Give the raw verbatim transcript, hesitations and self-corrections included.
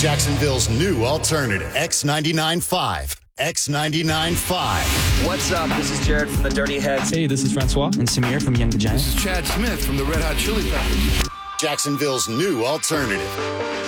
Jacksonville's new alternative, X ninety-nine point five. X ninety-nine point five. What's up? This is Jared from the Dirty Heads. Hey, this is Francois. And Samir from Young the Giant. This is Chad Smith from the Red Hot Chili Peppers. Jacksonville's new alternative.